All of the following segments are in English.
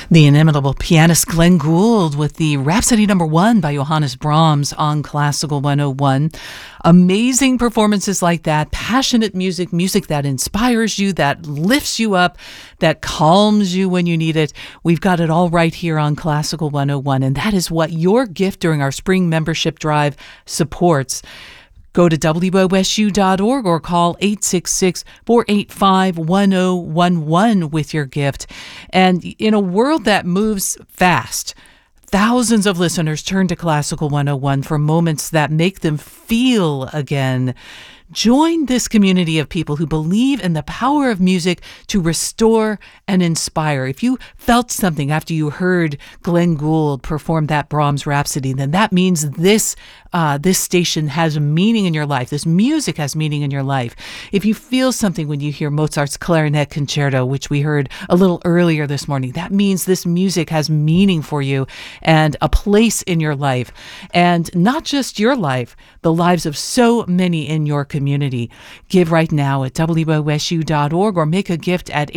The inimitable pianist Glenn Gould with the Rhapsody No. 1 by Johannes Brahms on Classical 101. Amazing performances like that, passionate music, music that inspires you, that lifts you up, that calms you when you need it. We've got it all right here on Classical 101, and that is what your gift during our spring membership drive supports. Go to wosu.org or call 866-485-1011 with your gift. And in a world that moves fast, thousands of listeners turn to Classical 101 for moments that make them feel again. Join this community of people who believe in the power of music to restore and inspire. If you felt something after you heard Glenn Gould perform that Brahms Rhapsody, then that means this station has meaning in your life. This music has meaning in your life. If you feel something when you hear Mozart's Clarinet Concerto, which we heard a little earlier this morning, that means this music has meaning for you and a place in your life. And not just your life, the lives of so many in your community. Give right now at wosu.org or make a gift at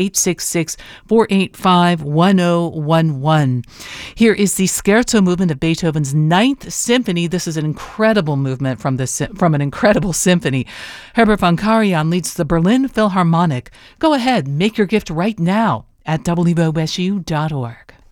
866-485-1011. Here is the Scherzo movement of Beethoven's Ninth Symphony. This is an incredible movement from an incredible symphony. Herbert von Karajan leads the Berlin Philharmonic. Go ahead, make your gift right now at wosu.org.